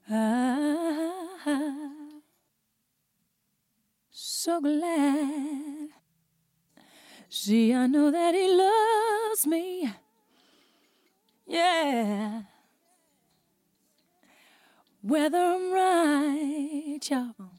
I'm so glad. See, I know that he loves me. Yeah. Whether I'm right, y'all,